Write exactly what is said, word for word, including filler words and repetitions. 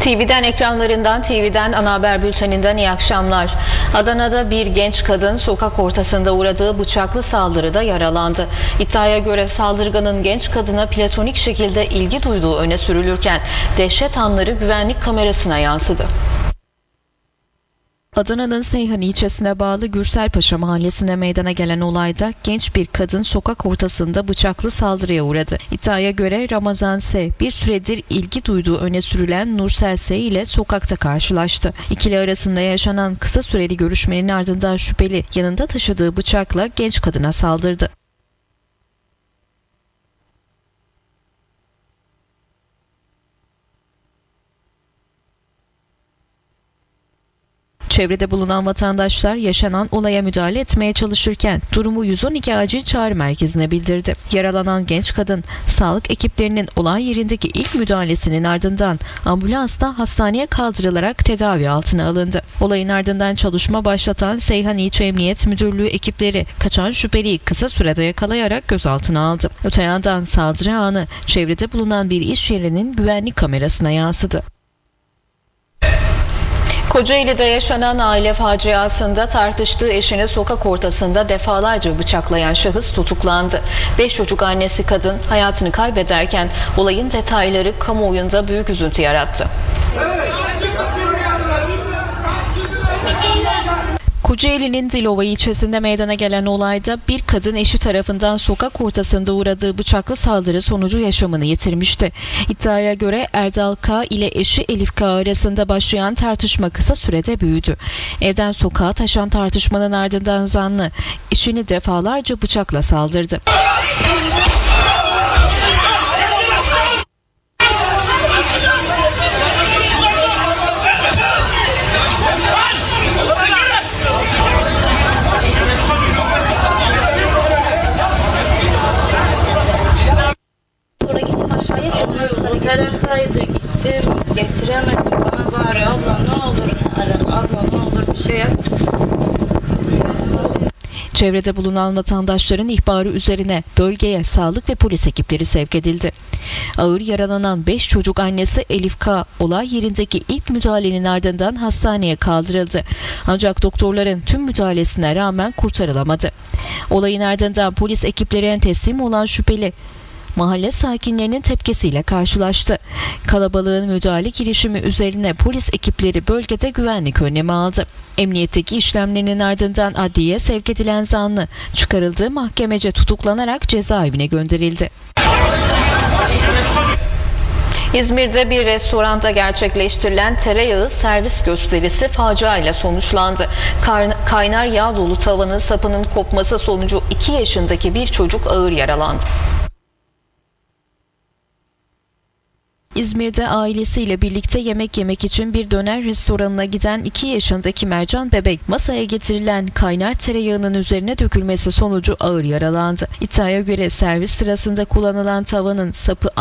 T V'den ekranlarından, T V'den ana haber bülteninden iyi akşamlar. Adana'da bir genç kadın sokak ortasında uğradığı bıçaklı saldırıda yaralandı. İddiaya göre saldırganın genç kadına platonik şekilde ilgi duyduğu öne sürülürken dehşet anları güvenlik kamerasına yansıdı. Adana'nın Seyhan ilçesine bağlı Gürselpaşa mahallesinde meydana gelen olayda genç bir kadın sokak ortasında bıçaklı saldırıya uğradı. İddiaya göre Ramazan S. bir süredir ilgi duyduğu öne sürülen Nursel S. ile sokakta karşılaştı. İkili arasında yaşanan kısa süreli görüşmenin ardından şüpheli yanında taşıdığı bıçakla genç kadına saldırdı. Çevrede bulunan vatandaşlar yaşanan olaya müdahale etmeye çalışırken durumu yüz on iki acil çağrı merkezine bildirdi. Yaralanan genç kadın sağlık ekiplerinin olay yerindeki ilk müdahalesinin ardından ambulansla hastaneye kaldırılarak tedavi altına alındı. Olayın ardından çalışma başlatan Seyhan İlçe Emniyet Müdürlüğü ekipleri kaçan şüpheliyi kısa sürede yakalayarak gözaltına aldı. Öte yandan saldırı anı çevrede bulunan bir iş yerinin güvenlik kamerasına yansıdı. Kocaeli'de yaşanan aile faciasında tartıştığı eşini sokak ortasında defalarca bıçaklayan şahıs tutuklandı. Beş çocuk annesi kadın hayatını kaybederken olayın detayları kamuoyunda büyük üzüntü yarattı. Kocaeli'nin Dilova ilçesinde meydana gelen olayda bir kadın eşi tarafından sokak ortasında uğradığı bıçaklı saldırı sonucu yaşamını yitirmişti. İddiaya göre Erdal K. ile eşi Elif K. arasında başlayan tartışma kısa sürede büyüdü. Evden sokağa taşan tartışmanın ardından zanlı eşini defalarca bıçakla saldırdı. Taraftaydı, gittim, getiremedim, bana bağırıyor, abla ne olur, abla ne olur bir şey yap. Çevrede bulunan vatandaşların ihbarı üzerine bölgeye sağlık ve polis ekipleri sevk edildi. Ağır yaralanan beş çocuk annesi Elif K. olay yerindeki ilk müdahalenin ardından hastaneye kaldırıldı. Ancak doktorların tüm müdahalesine rağmen kurtarılamadı. Olayın ardından polis ekiplerine teslim olan şüpheli mahalle sakinlerinin tepkisiyle karşılaştı. Kalabalığın müdahale girişimi üzerine polis ekipleri bölgede güvenlik önlemi aldı. Emniyetteki işlemlerinin ardından adliyeye sevk edilen zanlı çıkarıldığı mahkemece tutuklanarak cezaevine gönderildi. İzmir'de bir restoranda gerçekleştirilen tereyağı servis gösterisi facia ile sonuçlandı. Kaynar yağ dolu tavanın sapının kopması sonucu iki yaşındaki bir çocuk ağır yaralandı. İzmir'de ailesiyle birlikte yemek yemek için bir döner restoranına giden iki yaşındaki Mercan bebek masaya getirilen kaynar tereyağının üzerine dökülmesi sonucu ağır yaralandı. İddiaya göre servis sırasında kullanılan tavanın sapı